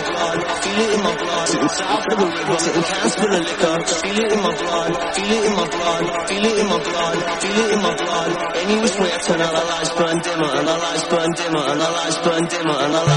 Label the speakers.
Speaker 1: blood, feel it in my blood. Sitting south of the river, sitting cans full of liquor. Feel it in my blood, feel it in my blood, feel it in my blood, feel it in my blood. Any which way I turn out, the lights burn dimmer, and the lights burn dimmer, and the lights burn dimmer, and the lights